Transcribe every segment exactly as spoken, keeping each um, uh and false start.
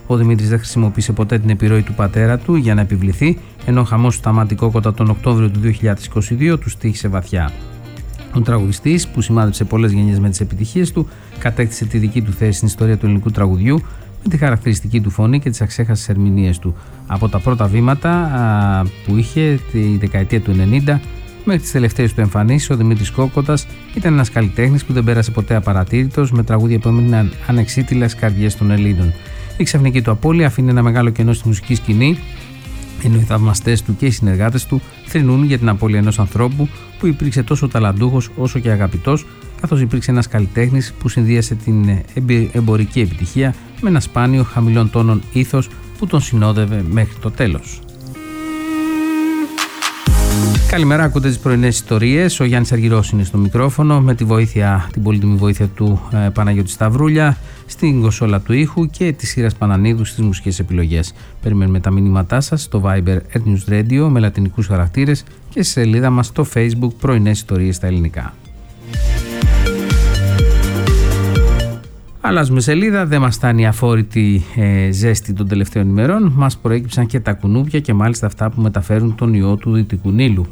Ο Δημήτρης δεν χρησιμοποίησε ποτέ την επιρροή του πατέρα του για να επιβληθεί, ενώ ο χαμός του Σταμάτη Κόκοτα τον Οκτώβριο του δύο χιλιάδες είκοσι δύο του τύχησε βαθιά. Ο τραγουδιστής, που σημάδεψε πολλές γενιές με τις επιτυχίες του, κατέκτησε τη δική του θέση στην ιστορία του ελληνικού τραγουδιού με τη χαρακτηριστική του φωνή και τις αξέχαστες ερμηνείες του. Από τα πρώτα βήματα α, που είχε τη δεκαετία του ενενήντα μέχρι τις τελευταίες του εμφανίσεις, ο Δημήτρης Κόκοτας ήταν ένας καλλιτέχνης που δεν πέρασε ποτέ απαρατήρητος, με τραγούδια που έμειναν ανεξίτηλα στις καρδιές των Ελλήνων. Η ξαφνική του απώλεια αφήνει ένα μεγάλο κενό στη μουσική σκηνή, ενώ οι θαυμαστές του και οι συνεργάτες του θρηνούν για την απώλεια ενός ανθρώπου που υπήρξε τόσο ταλαντούχος όσο και αγαπητός, καθώς υπήρξε ένας καλλιτέχνης που συνδύασε την εμπορική επιτυχία με ένα σπάνιο χαμηλών τόνων ήθος που τον συνόδευε μέχρι το τέλος. Καλημέρα, ακούτε τις πρωινές ιστορίες. Ο Γιάννης Αργυρός είναι στο μικρόφωνο, με τη βοήθεια, την πολύτιμη βοήθεια του ε, Παναγιώτη Σταυρούλια, στην κονσόλα του ήχου και τη σειράς Πανανίδου στις μουσικές επιλογές. Περιμένουμε τα μηνύματά σας στο Viber Earth News Radio με λατινικούς χαρακτήρες και στη σελίδα μας στο Facebook Πρωινές Ιστορίες στα ελληνικά. Αλλάζουμε σελίδα, δεν μας στάνει η αφόρητη ε, ζέστη των τελευταίων ημερών. Μας προέκυψαν και τα κουνούπια, και μάλιστα αυτά που μεταφέρουν τον ιό του Δυτικού Νείλου.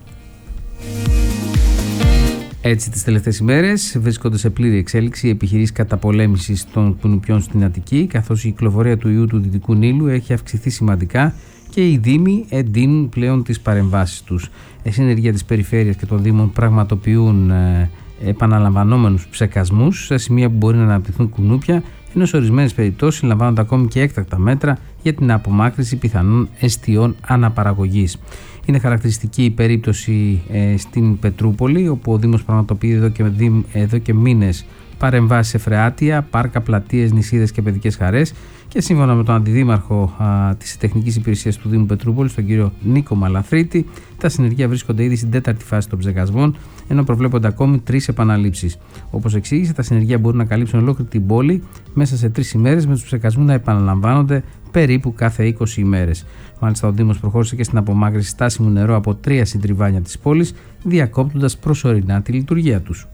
Έτσι, τις τελευταίες ημέρες βρίσκονται σε πλήρη εξέλιξη οι επιχειρήσεις καταπολέμησης των κουνουπιών στην Αττική, καθώς η κυκλοφορία του ιού του Δυτικού Νείλου έχει αυξηθεί σημαντικά και οι Δήμοι εντείνουν πλέον τις παρεμβάσεις τους. Η συνεργεία της Περιφέρειας και των Δήμων πραγματοποιούν ε, επαναλαμβανόμενους ψεκασμούς σε σημεία που μπορεί να αναπτυχθούν κουνούπια, ενώ σε ορισμένες περιπτώσεις λαμβάνονται ακόμη και έκτακτα μέτρα για την απομάκρυνση πιθανών εστιών αναπαραγωγής. Είναι χαρακτηριστική η περίπτωση ε, στην Πετρούπολη, όπου ο Δήμος πραγματοποιεί εδώ και, εδώ και μήνες παρεμβάσεις σε φρεάτια, πάρκα, πλατείες, νησίδες και παιδικές χαρές, και σύμφωνα με τον Αντιδήμαρχο α, της Τεχνικής Υπηρεσίας του Δήμου Πετρούπολης, τον κύριο Νίκο Μαλαθρίτη, τα συνεργεία βρίσκονται ήδη στην τέταρτη φάση των ψεκασμών, ενώ προβλέπονται ακόμη τρεις επαναλήψεις. Όπως εξήγησε, τα συνεργεία μπορούν να καλύψουν ολόκληρη την πόλη μέσα σε τρεις ημέρες, με τους ψεκασμούς να επαναλαμβάνονται περίπου κάθε είκοσι ημέρες. Μάλιστα, ο Δήμος προχώρησε και στην απομάκρυνση στάσιμου νερού από τρία συντριβάνια της πόλης, διακόπτοντας προσωρινά τη λειτουργία τους.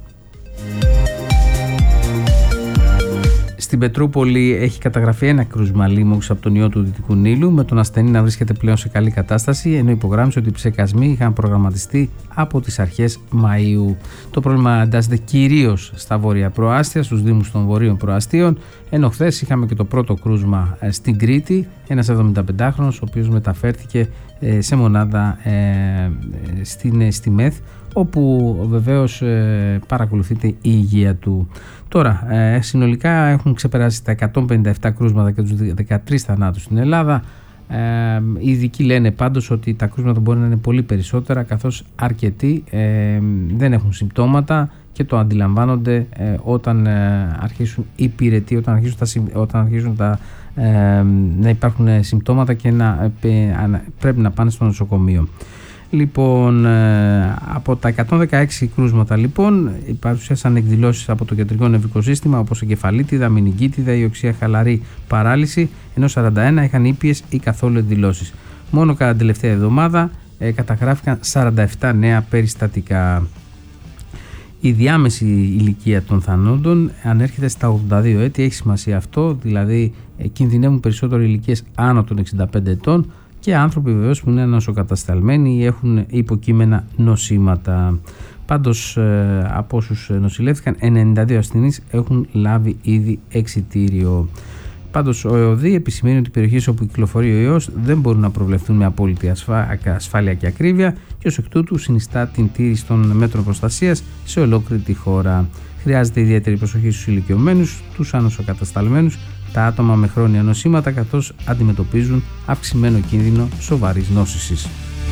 Στην Πετρούπολη έχει καταγραφεί ένα κρούσμα λίμωξης από τον ιό του Δυτικού Νείλου, με τον ασθενή να βρίσκεται πλέον σε καλή κατάσταση, ενώ υπογράμμισε ότι οι ψεκασμοί είχαν προγραμματιστεί από τις αρχές Μαΐου. Το πρόβλημα εντάσσεται κυρίως στα βόρεια προάστια, στους δήμους των βορείων προαστίων, ενώ χθες είχαμε και το πρώτο κρούσμα στην Κρήτη, ένας εβδομηνταπεντάχρονος, ο οποίος μεταφέρθηκε σε μονάδα στην, στη ΜΕΘ, όπου βεβαίως ε, παρακολουθείται η υγεία του. Τώρα, ε, συνολικά έχουν ξεπεράσει τα εκατόν πενήντα επτά κρούσματα και τους δεκατρείς θανάτους στην Ελλάδα. Ε, οι ειδικοί λένε πάντως ότι τα κρούσματα μπορεί να είναι πολύ περισσότερα, καθώς αρκετοί ε, δεν έχουν συμπτώματα και το αντιλαμβάνονται ε, όταν ε, αρχίσουν οι πυρετοί, όταν αρχίσουν, τα, όταν αρχίσουν τα, ε, να υπάρχουν συμπτώματα και να, ε, πρέπει να πάνε στο νοσοκομείο. Λοιπόν, από τα εκατόν δεκαέξι κρούσματα λοιπόν παρουσίασαν εκδηλώσεις από το κεντρικό νευρικό σύστημα, όπως εγκεφαλίτιδα, μηνυγκίτιδα ή οξεία χαλαρή παράλυση, ενώ σαράντα ένα είχαν ήπιες ή καθόλου εκδηλώσεις. Μόνο κατά την τελευταία εβδομάδα ε, καταγράφηκαν σαράντα επτά νέα περιστατικά. Η διάμεση ηλικία των θανόντων ανέρχεται στα ογδόντα δύο έτη. Έχει σημασία αυτό, δηλαδή ε, κινδυνεύουν περισσότερο ηλικίες άνω των εξήντα πέντε ετών και άνθρωποι βεβαίως που είναι νοσοκατασταλμένοι ή έχουν υποκείμενα νοσήματα. Πάντως ε, από όσους νοσηλεύτηκαν, ενενήντα δύο ασθενείς έχουν λάβει ήδη εξιτήριο. Πάντως ο ΕΟΔΗ επισημαίνει ότι οι περιοχές όπου κυκλοφορεί ο ιός δεν μπορούν να προβλεφθούν με απόλυτη ασφάλεια και ακρίβεια, και ως εκ τούτου συνιστά την τήρηση των μέτρων προστασίας σε ολόκληρη τη χώρα. Χρειάζεται ιδιαίτερη προσοχή στους ηλικιωμένους, τους ανοσοκατασταλμένους, τα άτομα με χρόνια νοσήματα, καθώς αντιμετωπίζουν αυξημένο κίνδυνο σοβαρής νόσησης.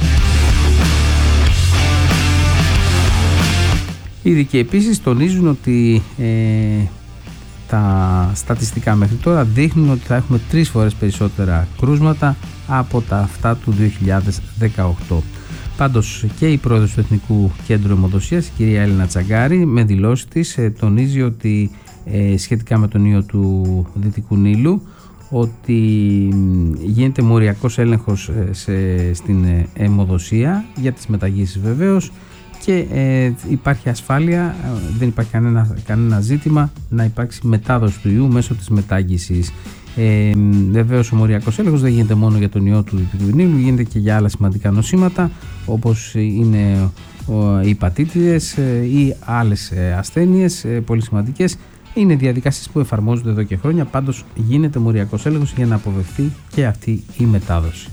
Οι ειδικοί επίσης τονίζουν ότι ε, τα στατιστικά μέχρι τώρα δείχνουν ότι θα έχουμε τρεις φορές περισσότερα κρούσματα από τα αυτά του δύο χιλιάδες δεκαοκτώ. Πάντως και η πρόεδρος του Εθνικού Κέντρου Αιμοδοσίας, η κυρία Έλληνα Τσαγκάρη, με δηλώσεις της ε, τονίζει ότι ε, σχετικά με τον ιό του Δυτικού Νείλου, ότι γίνεται μοριακός έλεγχος ε, σε, στην ε, αιμοδοσία για τις μεταγγίσεις βεβαίως, και ε, υπάρχει ασφάλεια, δεν υπάρχει κανένα, κανένα ζήτημα να υπάρξει μετάδοση του ιού μέσω της μετάγγισης. Ε, Βεβαίως ο μοριακός έλεγχος δεν γίνεται μόνο για τον ιό του Δυτικού Νείλου, γίνεται και για άλλα σημαντικά νοσήματα όπως είναι οι υπατήτηδες ή άλλες ασθένειες πολύ σημαντικές. Είναι διαδικασίες που εφαρμόζονται εδώ και χρόνια, πάντως γίνεται μοριακός έλεγχος για να αποφευθεί και αυτή η μετάδοση.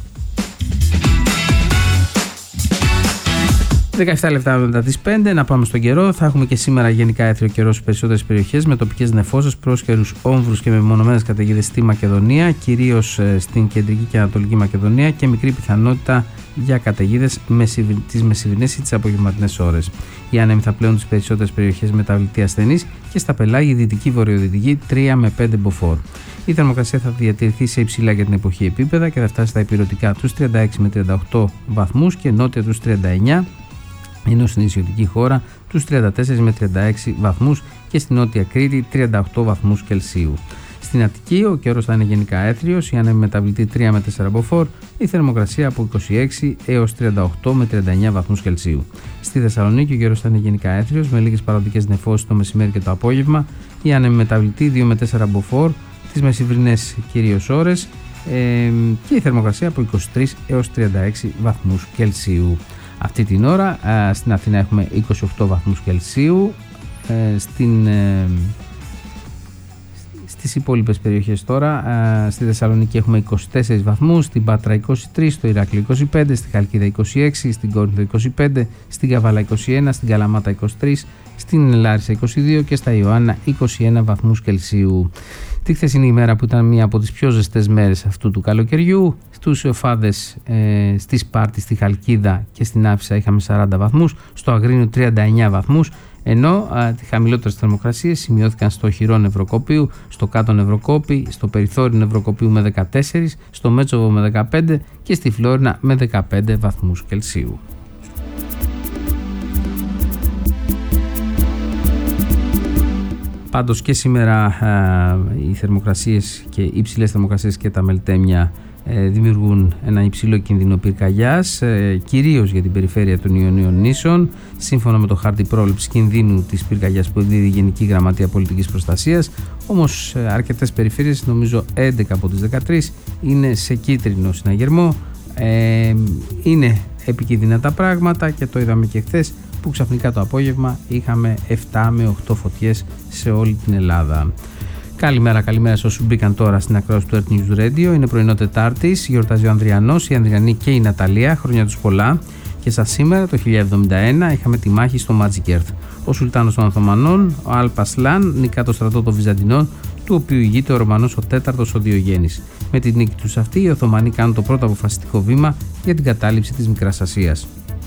δεκαεπτά λεπτά μετά τις πέντε, να πάμε στον καιρό. Θα έχουμε και σήμερα γενικά έθριο καιρό στις περισσότερες περιοχές με τοπικές νεφώσεις, πρόσκαιρους όμβρους και μεμονωμένες καταιγίδες στη Μακεδονία, κυρίως στην κεντρική και ανατολική Μακεδονία, και μικρή πιθανότητα για καταιγίδες τις μεσημβρινές ή τις απογευματινές ώρες. Οι άνεμοι θα πλέουν τις περισσότερες περιοχές μεταβλητή ασθενής και στα πελάγη δυτική βορειοδυτική τρία με πέντε μποφόρ. Η θερμοκρασία θα διατηρηθεί σε υψηλά για την εποχή επίπεδα και θα φτάσει στα υπηρετικά τους τριάντα έξι με τριάντα οκτώ βαθμούς και νότια τους τριάντα εννιά, ενώ στην νησιωτική χώρα τους τριάντα τέσσερα με τριάντα έξι βαθμούς και στην Νότια Κρήτη τριάντα οκτώ βαθμούς Κελσίου. Στην Αττική ο καιρός θα είναι γενικά έθριος, η άνεμη μεταβλητή τρία με τέσσερα μποφόρ, η θερμοκρασία από είκοσι έξι έως τριάντα οκτώ με τριάντα εννιά βαθμούς Κελσίου. Στη Θεσσαλονίκη ο καιρός θα είναι γενικά έθριος με λίγες παροδικές νεφώσεις το μεσημέρι και το απόγευμα, η άνεμη μεταβλητή δύο με τέσσερα μποφόρ τις μεσημβρινές κυρίως ώρες ε, και η θερμοκρασία από είκοσι τρία έως τριάντα έξι βαθμούς Κελσίου. Αυτή την ώρα ε, στην Αθήνα έχουμε είκοσι οκτώ βαθμούς Κελσίου, ε, στην, ε, στις υπόλοιπες περιοχές τώρα, ε, στη Θεσσαλονίκη έχουμε είκοσι τέσσερις βαθμούς, στην Πάτρα είκοσι τρία, στο Ηράκλειο είκοσι πέντε, στη Χαλκίδα είκοσι έξι, στην Κόρινθο είκοσι πέντε, στην Καβάλα είκοσι ένα, στην Καλαμάτα είκοσι τρία, στην Λάρισα είκοσι δύο και στα Ιωάννα είκοσι ένα βαθμούς Κελσίου. Τη χθεσινή ημέρα που ήταν μία από τις πιο ζεστές μέρες αυτού του καλοκαιριού, στους Ιωφάδες, ε, στη Σπάρτη, στη Χαλκίδα και στην Άφησα είχαμε σαράντα βαθμούς, στο Αγρίνιο τριάντα εννιά βαθμούς, ενώ οι χαμηλότερες θερμοκρασίες σημειώθηκαν στο Χειρό Νευροκόπιου, στο Κάτω Νευροκόπι, στο Περιθώριο Νευροκοπίου με δεκατέσσερα, στο Μέτσοβο με δεκαπέντε και στη Φλόρινα με δεκαπέντε βαθμούς Κελσίου. Πάντως και σήμερα α, οι θερμοκρασίες και οι υψηλές θερμοκρασίες και τα μελτέμια ε, δημιουργούν ένα υψηλό κίνδυνο πυρκαγιάς, ε, κυρίως για την περιφέρεια των Ιωνίων νήσων, σύμφωνα με το χάρτη πρόληψης κινδύνου της πυρκαγιάς που εκδίδει η Γενική Γραμματεία Πολιτικής Προστασίας. Όμως ε, αρκετές περιφέρειες, νομίζω έντεκα από τις δεκατρείς, είναι σε κίτρινο συναγερμό. Ε, είναι επικίνδυνα τα πράγματα και το είδαμε και χθες, που ξαφνικά το απόγευμα είχαμε επτά με οκτώ φωτιές σε όλη την Ελλάδα. Καλημέρα, καλημέρα σε όσους μπήκαν τώρα στην ακρόαση του Earth News Radio. Είναι πρωινό Τετάρτης, γιορτάζει ο Ανδριανός, η Ανδριανή και η Ναταλία, χρόνια τους πολλά. Και σαν σήμερα το χίλια εβδομήντα ένα είχαμε τη μάχη στο Magic Earth. Ο Σουλτάνος των Οθωμανών, ο Αλ-Πασλάν, νικά το στρατό των Βυζαντινών, του οποίου ηγείται ο Ρωμανός ο τέταρτος ο Διογέννης. Με τη νίκη τους αυτή, οι Οθωμανοί κάνουν το πρώτο αποφασιστικό βήμα για την κατάληψη της Μικράς Ασίας.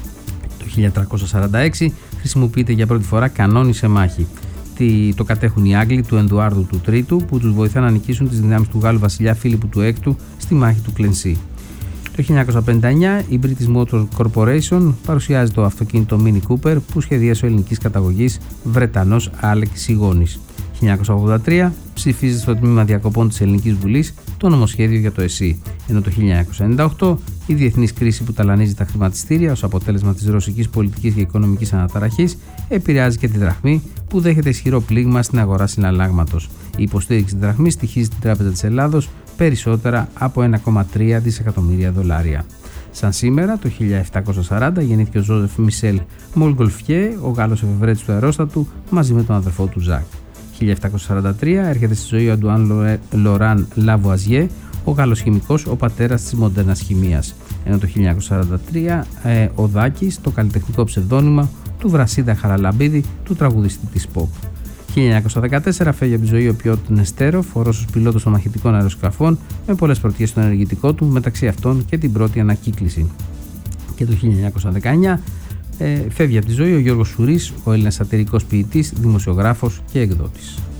Το χίλια τριακόσια σαράντα έξι χρησιμοποιείται για πρώτη φορά κανόνι σε μάχη. Το κατέχουν οι Άγγλοι του Ενδουάρδου του Τρίτου, που τους βοηθά να νικήσουν τις δυνάμεις του Γάλλου βασιλιά Φίλιππου του Έκτου στη μάχη του Κλενσί. Το χίλια εννιακόσια πενήντα εννιά η British Motor Corporation παρουσιάζει το αυτοκίνητο Mini Cooper που σχεδίασε ο ελληνικής καταγωγής Βρετανός Άλεξ Σιγώνης. χίλια εννιακόσια ογδόντα τρία ψηφίζεται στο τμήμα διακοπών της Ελληνικής Βουλής το νομοσχέδιο για το ΕΣΥ, ενώ το χίλια εννιακόσια ενενήντα οκτώ η διεθνής κρίση που ταλανίζει τα χρηματιστήρια ως αποτέλεσμα της ρωσικής πολιτικής και οικονομικής αναταραχής επηρεάζει και τη δραχμή, που δέχεται ισχυρό πλήγμα στην αγορά συναλλάγματος. Η υποστήριξη της δραχμής στοιχίζει την Τράπεζα της Ελλάδος περισσότερα από ένα κόμμα τρία δισεκατομμύρια δολάρια. Σαν σήμερα, το χίλια επτακόσια σαράντα, γεννήθηκε ο Ζόζεφ Μισελ Μολγκολφιέ, ο Γάλλος εφευρέτης του αερόστατου, μαζί με τον αδερφό του Ζακ. χίλια επτακόσια σαράντα τρία έρχεται στη ζωή ο Αντουάν Λοράν Λαβουαζιέ, ο Γάλλος χημικός, ο πατέρας της μοντέρνας χημείας. Ενώ το χίλια εννιακόσια σαράντα τρία ε, ο Δάκης, το καλλιτεχνικό ψευδόνυμα του Βρασίδα Χαραλαμπίδη, του τραγουδιστή της pop. χίλια εννιακόσια δεκατέσσερα φεύγει από τη ζωή ο Πιότρ Νεστέροφ, ο Ρώσος πιλότος των μαχητικών αεροσκαφών, με πολλές πρωτιές στο ενεργητικό του, μεταξύ αυτών και την πρώτη ανακύκληση. Και το χίλια εννιακόσια δεκαεννιά ε, φεύγει από τη ζωή ο Γιώργος Σουρής, ο Έλληνας σατιρικός ποιητής, δημοσιογράφος και εκδότης.